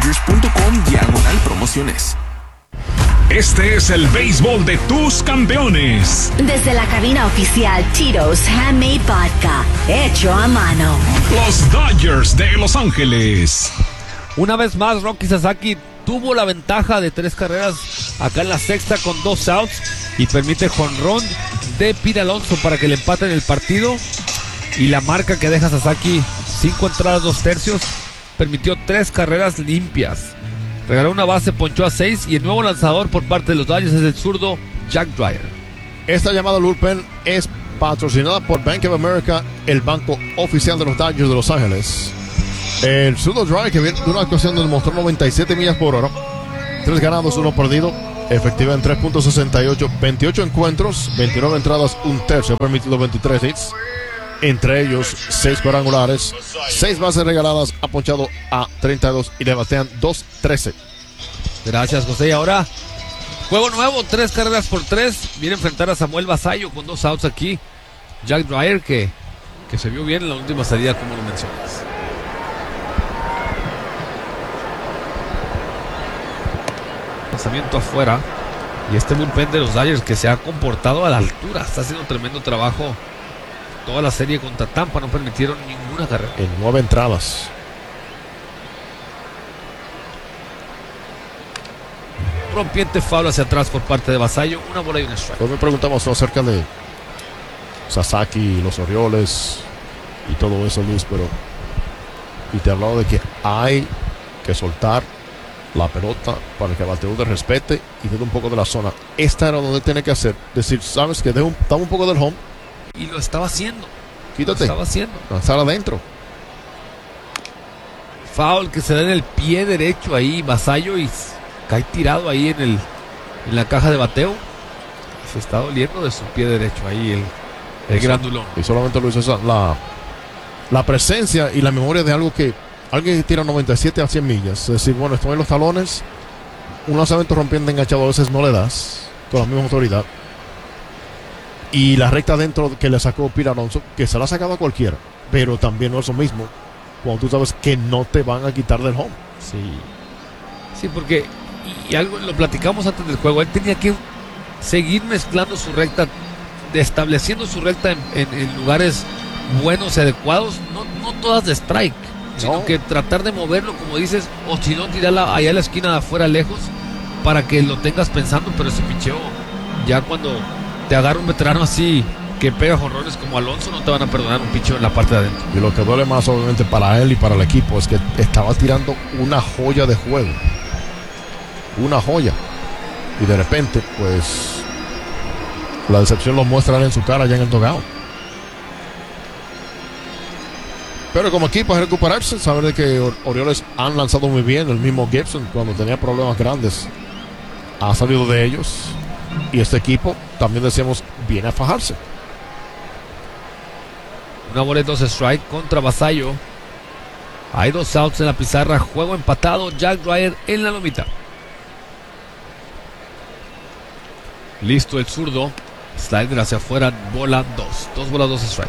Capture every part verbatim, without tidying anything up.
dodgers.com diagonal promociones. Este es el béisbol de tus campeones. Desde la cabina oficial Tito's Handmade Vodka, hecho a mano. Los Dodgers de Los Ángeles. Una vez más, Rocky Sasaki tuvo la ventaja de tres carreras acá en la sexta con dos outs y permite jonrón de Pete Alonso para que le empaten el partido. Y la marca que deja Sasaki, cinco entradas, dos tercios, permitió tres carreras limpias. Regaló una base, ponchó a seis y el nuevo lanzador por parte de los Dodgers es el zurdo Jack Dreyer. Esta llamada al bullpen es patrocinada por Bank of America, el banco oficial de los Dodgers de Los Ángeles. El zurdo Dreyer, que viene de una actuación donde mostró noventa y siete millas por hora, tres ganados, uno perdido, efectiva en tres punto sesenta y ocho, veintiocho encuentros, veintinueve entradas, un tercio, ha permitido veintitrés hits. Entre ellos, seis cuadrangulares, seis bases regaladas, ha ponchado a treinta y dos y le batean dos trece. Gracias, José. Y ahora, juego nuevo, tres carreras por tres. Viene a enfrentar a Samuel Basallo con dos outs aquí. Jack Dreyer, que, que se vio bien en la última salida, como lo mencionas. Lanzamiento afuera. Y este bullpen de los Dodgers que se ha comportado a la altura. Está haciendo un tremendo trabajo. Toda la serie contra Tampa no permitieron ninguna carrera. En nueve entradas. Rompiente foul hacia atrás por parte de Basallo. Una bola y un strike. Hoy me preguntamos acerca de Sasaki, los Orioles y todo eso, Luis, pero y te he hablado de que hay que soltar la pelota para que el bateador respete y dé un poco de la zona. Esta era donde tiene que hacer. Decir, sabes que deja un, dame un poco del home. Y lo estaba haciendo. Quítate. Lo estaba haciendo. Lanzar adentro. Foul que se da en el pie derecho ahí, Basallo, y cae tirado ahí en el en la caja de bateo. Se está doliendo de su pie derecho ahí el, el grandulón. Y solamente lo hizo esa, la, la presencia y la memoria de algo que alguien que tira noventa y siete a cien millas. Es decir, bueno, estoy en los talones. Un lanzamiento rompiendo enganchado a veces no le das con la misma autoridad. Y la recta adentro que le sacó Pete Alonso, que se la ha sacado a cualquiera, pero también no es lo mismo cuando tú sabes que no te van a quitar del home. Sí, sí, porque y, y algo lo platicamos antes del juego. Él tenía que seguir mezclando su recta, estableciendo su recta en, en, en lugares buenos y adecuados, no, no todas de strike, sino no. que tratar de moverlo, como dices, o si no, tirarla allá a la esquina de afuera lejos para que lo tengas pensando. Pero ese picheo, ya cuando te agarra un veterano así que pega jonrones como Alonso, no te van a perdonar un picheo en la parte de adentro. Y lo que duele más obviamente para él y para el equipo es que estaba tirando una joya de juego, una joya, y de repente pues la decepción lo muestra en su cara ya en el dugout. Pero como equipo es recuperarse, saber de que Orioles han lanzado muy bien. El mismo Gibson, cuando tenía problemas grandes, ha salido de ellos. Y este equipo, también decíamos, viene a fajarse. Una bola y dos strike contra Basallo. Hay dos outs en la pizarra. Juego empatado. Jack Dreyer en la lomita. Listo el zurdo. Slider hacia afuera. Bola dos. Dos bolas, dos strike.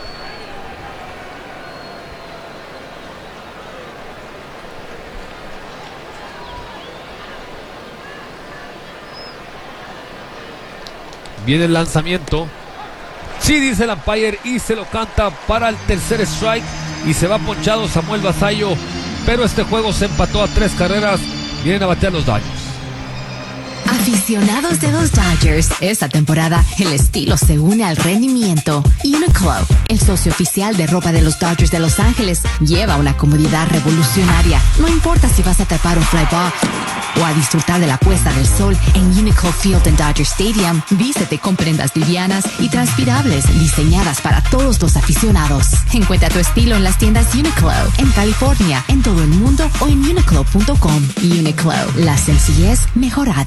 Viene el lanzamiento. Sí, dice el umpire y se lo canta para el tercer strike. Y se va ponchado Samuel Basallo. Pero este juego se empató a tres carreras. Vienen a batear los Dodgers. Aficionados de los Dodgers, esta temporada el estilo se une al rendimiento. Uniqlo, el socio oficial de ropa de los Dodgers de Los Ángeles, lleva una comodidad revolucionaria. No importa si vas a atrapar un fly ball o a disfrutar de la puesta del sol en Uniqlo Field en Dodger Stadium, vístete con prendas livianas y transpirables diseñadas para todos los aficionados. Encuentra tu estilo en las tiendas Uniqlo, en California, en todo el mundo o en uniqlo punto com. Uniqlo, la sencillez mejorada.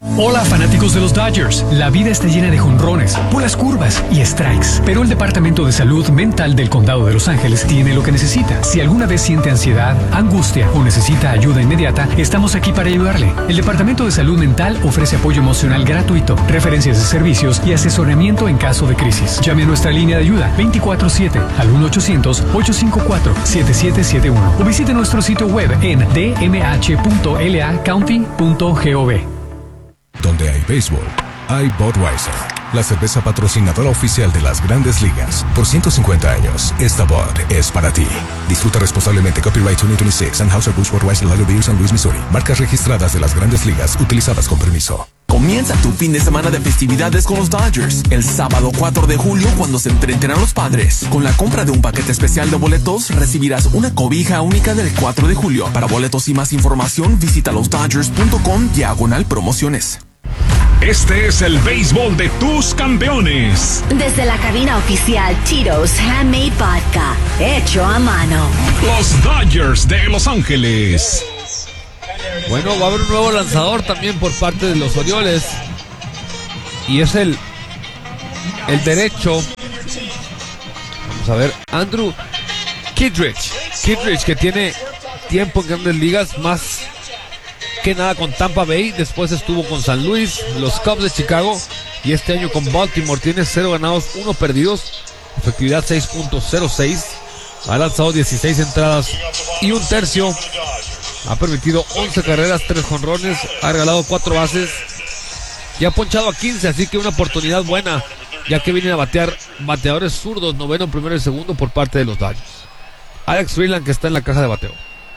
Hola fanáticos de los Dodgers, la vida está llena de jonrones, bolas curvas y strikes, pero el Departamento de Salud Mental del Condado de Los Ángeles tiene lo que necesita. Si alguna vez siente ansiedad, angustia o necesita ayuda inmediata, estamos aquí para ayudarle. El Departamento de Salud Mental ofrece apoyo emocional gratuito, referencias de servicios y asesoramiento en caso de crisis. Llame a nuestra línea de ayuda veinticuatro siete al uno ochocientos, ocho cinco cuatro, siete siete siete uno o visite nuestro sitio web en d m h punto l a county punto gov. Donde hay béisbol, hay Budweiser, la cerveza patrocinadora oficial de las Grandes Ligas. Por ciento cincuenta años, esta Bud es para ti. Disfruta responsablemente. Copyright dos mil veintiséis, Anheuser-Busch Budweiser Lager Beer, San Luis, Missouri. Marcas registradas de las Grandes Ligas, utilizadas con permiso. Comienza tu fin de semana de festividades con los Dodgers. El sábado cuatro de julio, cuando se enfrenten a los Padres. Con la compra de un paquete especial de boletos, recibirás una cobija única del cuatro de julio. Para boletos y más información, visita los dodgers punto com diagonal promociones. Este es el béisbol de tus campeones. Desde la cabina oficial Tito's Handmade Vodka, hecho a mano. Los Dodgers de Los Ángeles. Bueno, va a haber un nuevo lanzador también por parte de los Orioles. Y es el, el derecho. Vamos a ver, Andrew Kittredge. Kittredge, que tiene tiempo en Grandes Ligas, más que nada con Tampa Bay. Después estuvo con San Luis, los Cubs de Chicago, y este año con Baltimore. Tiene cero ganados, uno perdidos, efectividad seis punto cero seis. Ha lanzado dieciséis entradas y un tercio. Ha permitido once carreras, tres jonrones, ha regalado cuatro bases y ha ponchado a quince, así que una oportunidad buena, ya que vienen a batear bateadores zurdos, noveno, primero y segundo por parte de los Dodgers. Alex Freeland, que está en la caja de bateo.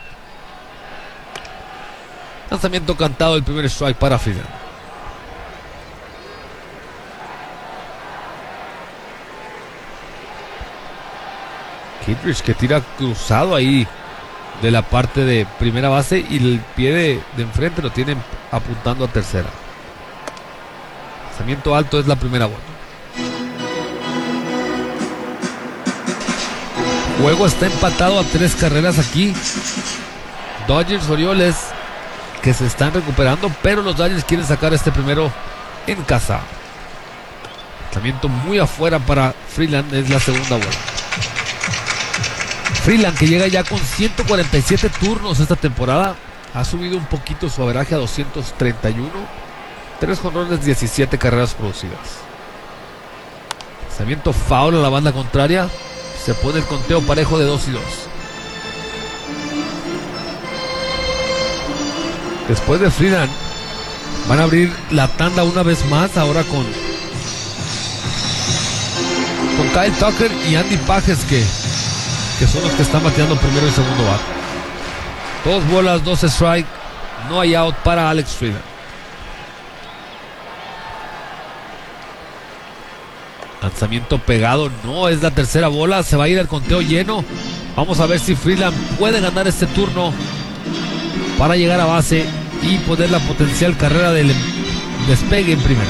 Lanzamiento cantado, el primer strike para Freeland. Kittredge, que tira cruzado ahí de la parte de primera base, y el pie de, de enfrente lo tienen apuntando a tercera. Lanzamiento alto, es la primera bola. Juego está empatado a tres carreras aquí. Dodgers, Orioles, que se están recuperando, pero los Dodgers quieren sacar este primero en casa. Lanzamiento muy afuera para Freeland, es la segunda bola. Freeland, que llega ya con ciento cuarenta y siete turnos esta temporada, ha subido un poquito su averaje a doscientos treinta y uno. tres jonrones, diecisiete carreras producidas. Lanzamiento foul a la banda contraria. Se pone el conteo parejo de dos y dos. Después de Freeland, van a abrir la tanda una vez más, ahora con con Kyle Tucker y Andy Pages, que que son los que están bateando primero y segundo bate. Dos bolas, dos strike, no hay out para Alex Freeland. Lanzamiento pegado, no, es la tercera bola, se va a ir al conteo lleno. Vamos a ver si Freeland puede ganar este turno para llegar a base y poner la potencial carrera del despegue en primera.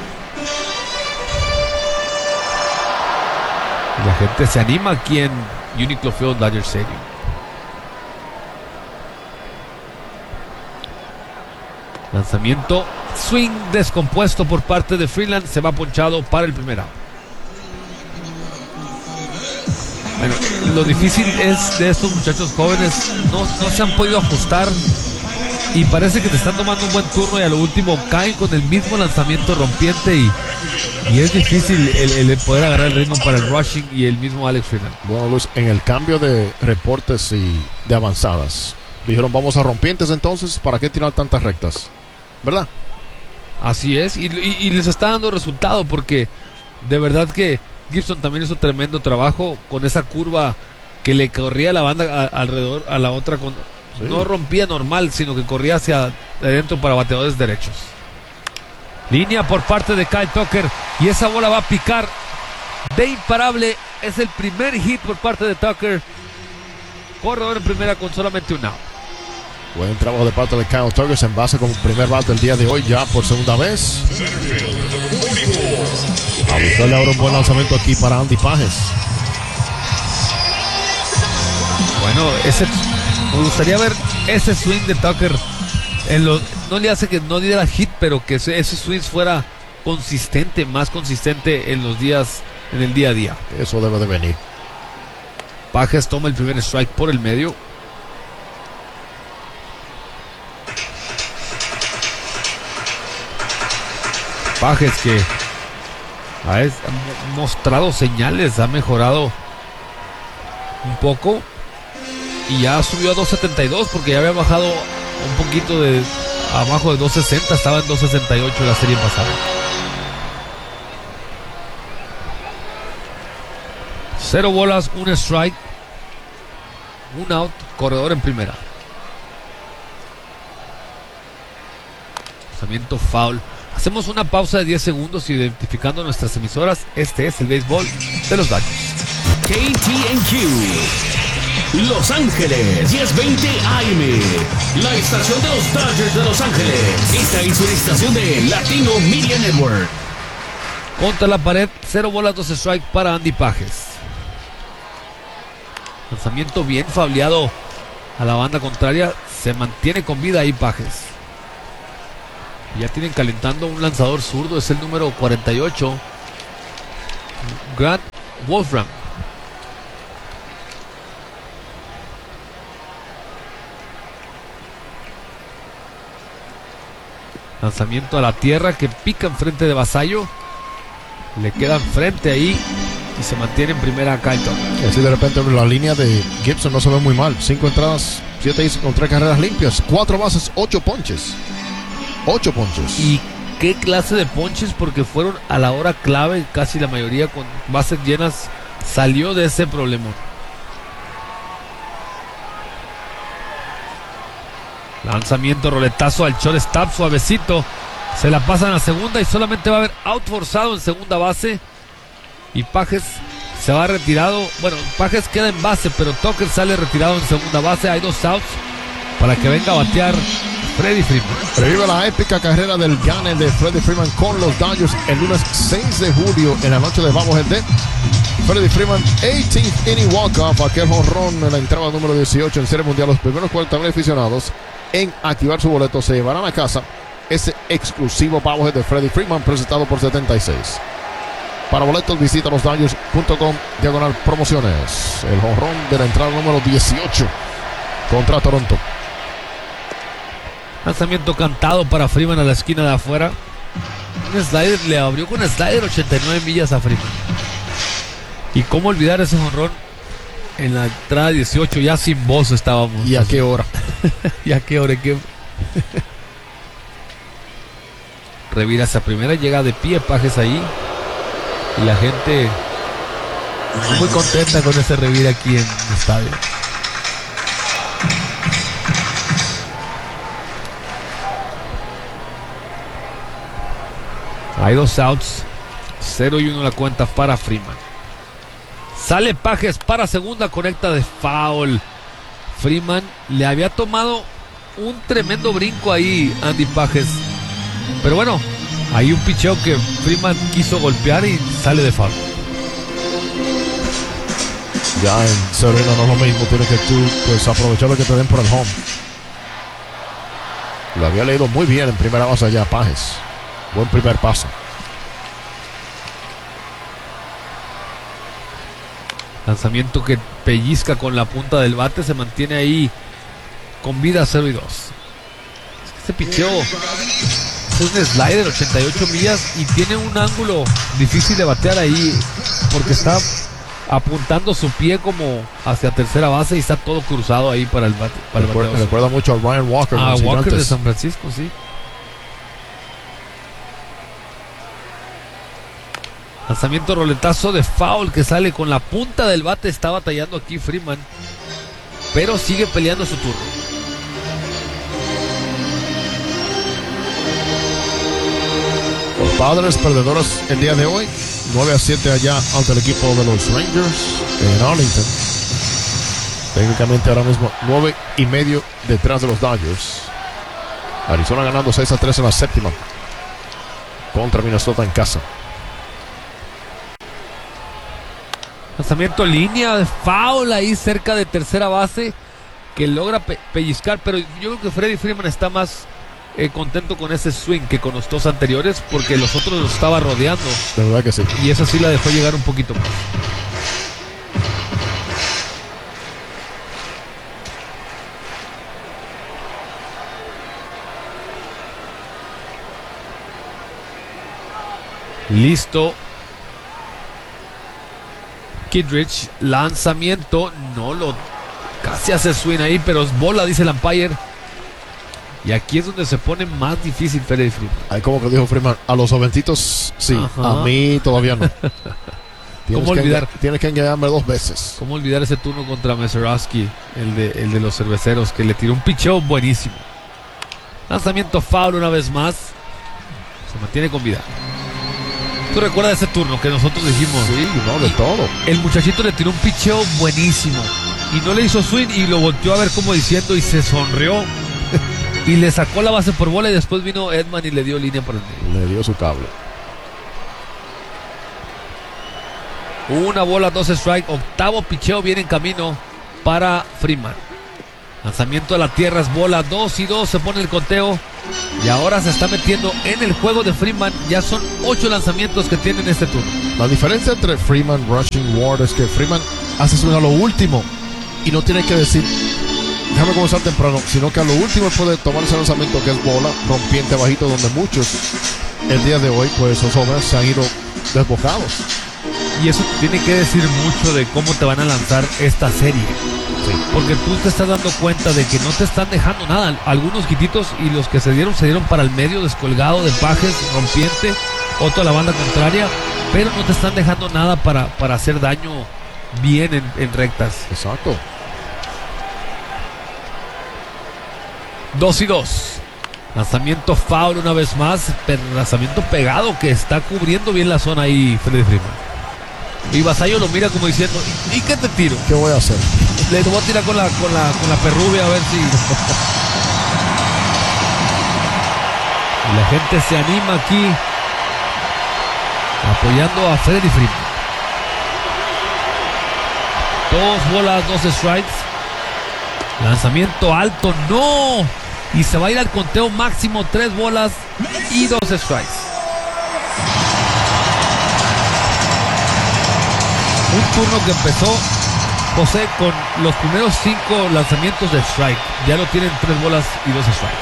La gente se anima aquí en Uniqlo Field, Dodger Stadium. Lanzamiento, swing descompuesto por parte de Freeland, se va ponchado para el primero. Bueno, lo difícil es de estos muchachos jóvenes, no, no se han podido ajustar y parece que te están tomando un buen turno y a lo último caen con el mismo lanzamiento rompiente y, y es difícil el, el poder agarrar el ritmo para el rushing y el mismo Alex Freeland. Bueno, Luis, en el cambio de reportes y de avanzadas, dijeron vamos a rompientes entonces, ¿para qué tirar tantas rectas? ¿Verdad? Así es, y, y, y les está dando resultado porque de verdad que Gibson también hizo tremendo trabajo con esa curva que le corría la banda a, alrededor a la otra. Con, sí. No rompía normal, sino que corría hacia adentro para bateadores derechos. Línea por parte de Kyle Tucker y esa bola va a picar de imparable. Es el primer hit por parte de Tucker. Corredor en primera con solamente un out. Buen trabajo de parte de Kyle Tucker en base con el primer bate del día de hoy, ya por segunda vez. A buscarle ahora un buen lanzamiento aquí para Andy Pages. Bueno, ese, me gustaría ver ese swing de Tucker en los, no le hace que no diera hit, pero que ese, ese swing fuera consistente, más consistente en los días, en el día a día. Eso debe de venir. Pages toma el primer strike por el medio. Pages que ha, es, ha mostrado señales, ha mejorado un poco y ya subió a dos setenta y dos porque ya había bajado un poquito de abajo de dos sesenta, estaba en dos sesenta y ocho la serie pasada. Cero bolas, un strike, un out, corredor en primera. Lanzamiento foul. Hacemos una pausa de diez segundos identificando nuestras emisoras. Este es el béisbol de los Dodgers. K T N Q Los Ángeles, diez veinte A M, la estación de los Dodgers de Los Ángeles. Esta es una estación de Latino Media Network. Contra la pared, cero bolas, dos strikes para Andy Pages. Lanzamiento bien fauleado a la banda contraria. Se mantiene con vida ahí Pages. Ya tienen calentando un lanzador zurdo, es el número cuarenta y ocho, Grant Wolfram. Lanzamiento a la tierra que pica enfrente de Vasallo. Le queda enfrente ahí y se mantiene en primera a Kyle Tucker. Y así de repente la línea de Gibson no se ve muy mal. Cinco entradas, siete hits con tres carreras limpias, cuatro bases, ocho ponches. Ocho ponches. Y qué clase de ponches, porque fueron a la hora clave, casi la mayoría con bases llenas. Salió de ese problema. Lanzamiento, roletazo al shortstop, suavecito. Se la pasan a segunda y solamente va a haber out forzado en segunda base. Y Pages se va retirado. Bueno, Pages queda en base, pero Tucker sale retirado en segunda base. Hay dos outs para que venga a batear Freddie Freeman. Revive la épica carrera del gane de Freddie Freeman con los Dodgers el lunes seis de julio en la noche de Bobblehead Day. Freddie Freeman, eighteenth inning walk-off, aquel jonrón en la entrada número dieciocho en Serie Mundial. Los primeros cuarenta mil aficionados en activar su boleto se llevarán a casa ese exclusivo Bobblehead de Freddie Freeman presentado por setenta y seis. Para boletos visita los Dodgers punto com diagonal promociones. El jonrón de la entrada número dieciocho contra Toronto. Lanzamiento cantado para Freeman a la esquina de afuera. Un slider, le abrió con slider ochenta y nueve millas a Freeman. Y cómo olvidar ese jonrón en la entrada dieciocho, ya sin voz estábamos. ¿Y a qué hora? ¿Y a qué hora? ¿Qué? Revira esa primera, llega de pie Pages ahí. Y la gente muy contenta con ese revir aquí en el estadio. Hay dos outs, cero y uno la cuenta para Freeman. Sale Pages para segunda, conecta de foul. Freeman le había tomado un tremendo brinco ahí Andy Pages, pero bueno, hay un picheo que Freeman quiso golpear y sale de foul. Ya en Serena no es lo mismo, tienes que tú pues aprovechar lo que te den por el home. Lo había leído muy bien en primera base allá Pages. Buen primer paso. Lanzamiento que pellizca con la punta del bate, se mantiene ahí con vida cero y dos. Es que este picheo es un slider ochenta y ocho millas y tiene un ángulo difícil de batear ahí porque está apuntando su pie como hacia tercera base y está todo cruzado ahí para el bate. Para el recuerda, recuerda mucho a Ryan Walker. Ah, Walker de San Francisco, sí. Lanzamiento roletazo de foul que sale con la punta del bate. Está batallando aquí Freeman, pero sigue peleando su turno. Los Padres perdedores el día de hoy, nueve a siete allá ante el equipo de los Rangers en Arlington. Técnicamente ahora mismo nueve y medio detrás de los Dodgers. Arizona ganando seis a tres en la séptima contra Minnesota en casa. Lanzamiento línea de foul ahí cerca de tercera base que logra pe- pellizcar, pero yo creo que Freddie Freeman está más eh, contento con ese swing que con los dos anteriores, porque los otros los estaba rodeando. De verdad que sí. Y esa sí la dejó llegar un poquito más. Listo. Kittredge, lanzamiento, no lo, casi hace swing ahí, pero es bola, dice el umpire. Y aquí es donde se pone más difícil Freddie Freeman. Ahí como que dijo Freeman, a los jovencitos sí, ajá, a mí todavía no. ¿Cómo que olvidar? Tienes que engañarme dos veces. ¿Cómo olvidar ese turno contra Mazeroski, el de, el de los cerveceros, que le tiró un picheo buenísimo? Lanzamiento foul una vez más. Se mantiene con vida. ¿Tú recuerdas ese turno que nosotros dijimos? Sí, no, de todo. El muchachito le tiró un picheo buenísimo y no le hizo swing y lo volteó a ver como diciendo y se sonrió y le sacó la base por bola y después vino Edman y le dio línea por el medio. Le dio su cable. Una bola, dos strike, octavo picheo viene en camino para Freeman. Lanzamiento a la tierra es bola, dos y dos, se pone el conteo. Y ahora se está metiendo en el juego de Freeman. Ya son ocho lanzamientos que tiene en este turno. La diferencia entre Freeman, Rushing, Ward es que Freeman hace swing a lo último y no tiene que decir déjame comenzar temprano, sino que a lo último puede tomar ese lanzamiento que es bola, rompiente bajito, donde muchos el día de hoy pues esos hombres se han ido desbocados. Y eso tiene que decir mucho de cómo te van a lanzar esta serie. Sí. Porque tú te estás dando cuenta de que no te están dejando nada. Algunos quititos y los que se dieron, se dieron para el medio, descolgado de pajes, rompiente, otro a la banda contraria, pero no te están dejando nada para, para hacer daño bien en, en rectas. Exacto. Dos y dos. Lanzamiento foul una vez más, pero lanzamiento pegado que está cubriendo bien la zona ahí Freddie Freeman. Y Vasallo lo mira como diciendo, ¿y, ¿y qué te tiro? ¿Qué voy a hacer? Le voy a tirar con la, con la, con la perrubia a ver si... La gente se anima aquí apoyando a Freddie Freeman. Dos bolas, dos strikes. Lanzamiento alto, no. Y se va a ir al conteo máximo, tres bolas y dos strikes. Un turno que empezó José con los primeros cinco lanzamientos de strike. Ya lo tienen tres bolas y dos strikes.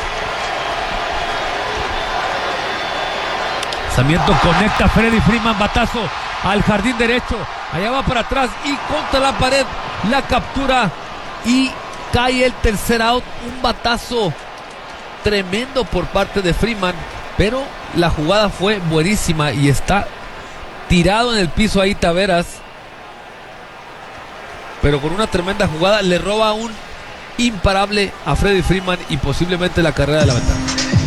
Lanzamiento conecta Freddie Freeman, batazo al jardín derecho. Allá va para atrás y contra la pared la captura y cae el tercer out. Un batazo tremendo por parte de Freeman, pero la jugada fue buenísima y está tirado en el piso ahí Taveras. Pero con una tremenda jugada le roba un imparable a Freddie Freeman y posiblemente la carrera de la ventana.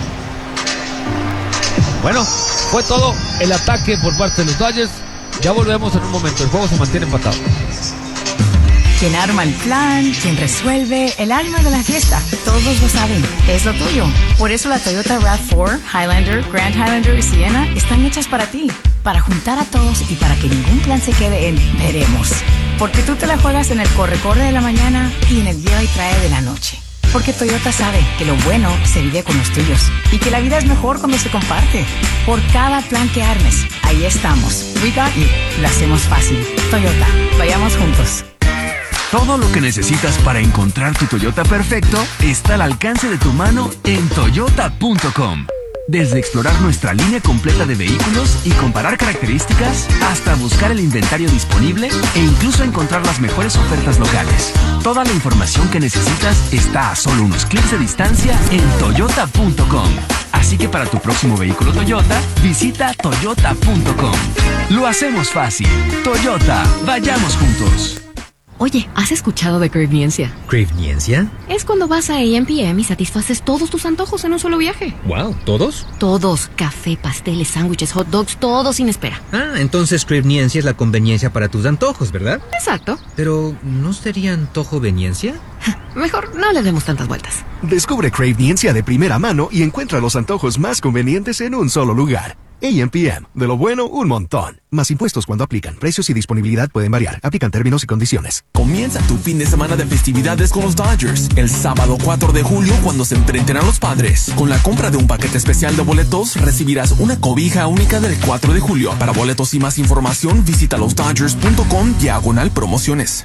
Bueno, fue todo el ataque por parte de los Dodgers. Ya volvemos en un momento. El juego se mantiene empatado. Quien arma el plan, quien resuelve, el alma de la fiesta. Todos lo saben, es lo tuyo. Por eso la Toyota RAV cuatro, Highlander, Grand Highlander y Sienna están hechas para ti. Para juntar a todos y para que ningún plan se quede en veremos. Porque tú te la juegas en el corre-corre de la mañana y en el lleva y trae de la noche. Porque Toyota sabe que lo bueno se vive con los tuyos y que la vida es mejor cuando se comparte. Por cada plan que armes, ahí estamos. We got you. Lo hacemos fácil. Toyota, vayamos juntos. Todo lo que necesitas para encontrar tu Toyota perfecto está al alcance de tu mano en toyota punto com. Desde explorar nuestra línea completa de vehículos y comparar características, hasta buscar el inventario disponible e incluso encontrar las mejores ofertas locales. Toda la información que necesitas está a solo unos clics de distancia en toyota punto com. Así que para tu próximo vehículo Toyota, visita toyota punto com. Lo hacemos fácil. Toyota, vayamos juntos. Oye, ¿has escuchado de Craveniencia? ¿Craveniencia? Es cuando vas a A M P M y satisfaces todos tus antojos en un solo viaje. Wow, ¿todos? Todos. Café, pasteles, sándwiches, hot dogs, todo sin espera. Ah, entonces Craveniencia es la conveniencia para tus antojos, ¿verdad? Exacto. Pero, ¿no sería antojoveniencia? Mejor no le demos tantas vueltas. Descubre Craveniencia de primera mano y encuentra los antojos más convenientes en un solo lugar. A M P M, de lo bueno, un montón. Más impuestos cuando aplican. Precios y disponibilidad pueden variar. Aplican términos y condiciones. Comienza tu fin de semana de festividades con los Dodgers. El sábado cuatro de julio, cuando se enfrenten a los Padres. Con la compra de un paquete especial de boletos, recibirás una cobija única del cuatro de julio. Para boletos y más información, visita los dodgers punto com diagonal promociones.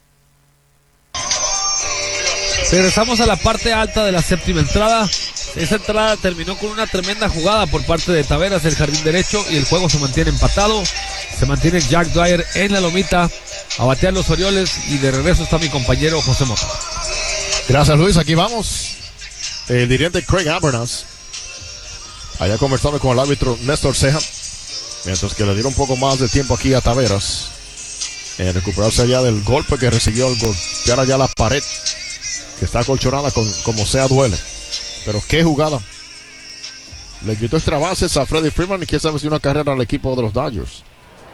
Regresamos a la parte alta de la séptima entrada. Esa entrada terminó con una tremenda jugada por parte de Taveras, el jardín derecho, y el juego se mantiene empatado. Se mantiene Jack Dwyer en la lomita a batear los Orioles, y de regreso está mi compañero José Mota. Gracias, Luis. Aquí vamos. El dirigente Craig Abernas allá conversando con el árbitro Néstor Ceja, mientras que le dieron un poco más de tiempo aquí a Taveras en recuperarse allá del golpe que recibió al golpear allá la pared, que está acolchonada con, como sea duele. Pero qué jugada. Le quitó extra bases a Freddie Freeman y quién sabe si una carrera al equipo de los Dodgers.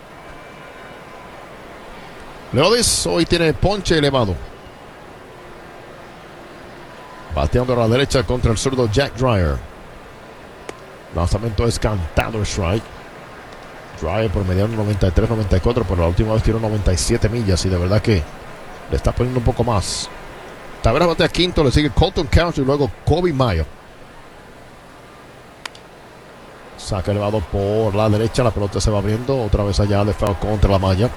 Leodis hoy tiene ponche elevado. Bateando a la derecha contra el zurdo Jack Dwyer. Lanzamiento es cantado, strike. Dwyer por mediano noventa y tres noventa y cuatro, pero la última vez tiró noventa y siete millas y de verdad que le está poniendo un poco más. Taveras batea quinto, le sigue Colton Couch y luego Kobe Mayo. Saca elevado por la derecha, la pelota se va abriendo otra vez allá de foul contra la malla.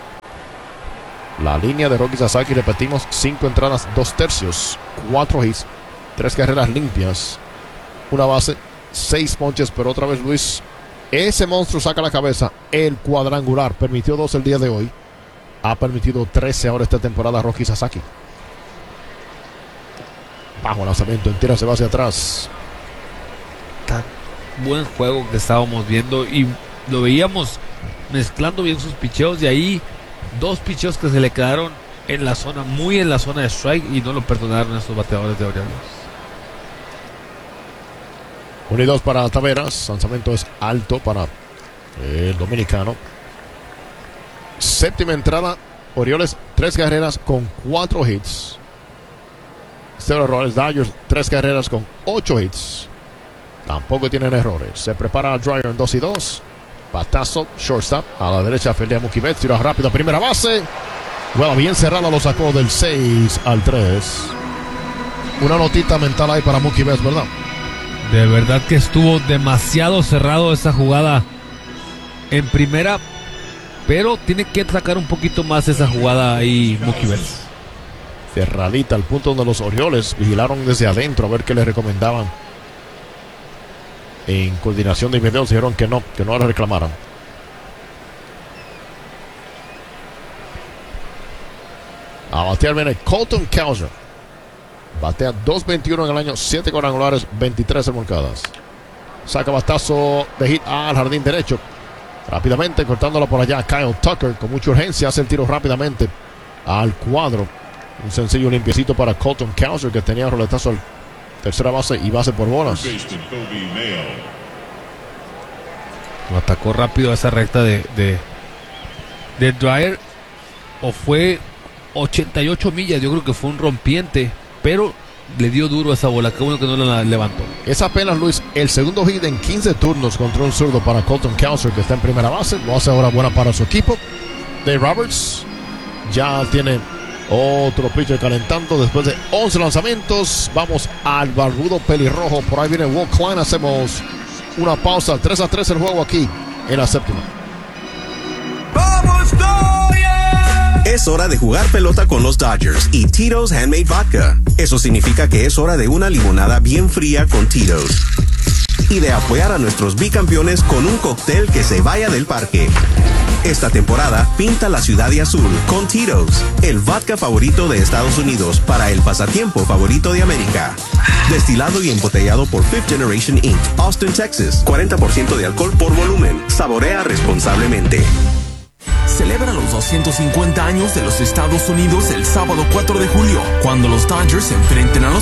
La línea de Roki Sasaki, repetimos, cinco entradas, dos tercios, cuatro hits, tres carreras limpias, una base, seis ponches, pero otra vez Luis, ese monstruo saca la cabeza. El cuadrangular permitió dos el día de hoy, ha permitido trece ahora esta temporada Roki Sasaki. Bajo lanzamiento, entera se va hacia atrás. Tan buen juego que estábamos viendo y lo veíamos mezclando bien sus picheos. De ahí dos picheos que se le quedaron en la zona, muy en la zona de strike, y no lo perdonaron a estos bateadores de Orioles. uno y dos para Taveras. Lanzamiento es alto para el dominicano. Séptima entrada, Orioles tres carreras con cuatro hits. Cero errores. Dodgers tres carreras con ocho hits. Tampoco tienen errores. Se prepara a Dwyer en dos y dos. Batazo, shortstop. A la derecha, Felipe Mookie Betts. Tira rápido, primera base. Bueno, bien cerrada, lo sacó del seis al tres. Una notita mental ahí para Mookie Betts, ¿verdad? De verdad que estuvo demasiado cerrado esa jugada en primera, pero tiene que sacar un poquito más esa jugada ahí Mookie Betts. Cerradita, al punto donde los Orioles vigilaron desde adentro a ver qué les recomendaban. En coordinación de inmediato dijeron que no, que no la reclamaran. A batear viene Colton Cowser. Batea dos veintiuno en el año, siete cuadrangulares, veintitrés remolcadas. Saca batazo de hit al jardín derecho. Rápidamente cortándola por allá Kyle Tucker con mucha urgencia. Hace el tiro rápidamente al cuadro. Un sencillo limpiecito para Colton Cowser, que tenía roletazo al tercera base y base por bolas. Lo atacó rápido a esa recta de, de, de Dwyer. O fue ochenta y ocho millas. Yo creo que fue un rompiente, pero le dio duro a esa bola. Qué bueno que no la levantó. Es apenas, Luis, el segundo hit en quince turnos contra un zurdo para Colton Cowser, que está en primera base. Lo hace ahora buena para su equipo. Dave Roberts ya tiene otro pitcher calentando después de once lanzamientos. Vamos al barbudo pelirrojo. Por ahí viene Walt Klein. Hacemos una pausa. tres a tres el juego aquí en la séptima. ¡Vamos, Dodgers! Es hora de jugar pelota con los Dodgers y Tito's Handmade Vodka. Eso significa que es hora de una limonada bien fría con Tito's. Y de apoyar a nuestros bicampeones con un cóctel que se vaya del parque. Esta temporada, pinta la ciudad de azul con Tito's, el vodka favorito de Estados Unidos para el pasatiempo favorito de América. Destilado y embotellado por Fifth Generation incorporated, Austin, Texas. cuarenta por ciento de alcohol por volumen. Saborea responsablemente. Celebra los doscientos cincuenta años de los Estados Unidos el sábado cuatro de julio, cuando los Dodgers se enfrenten a los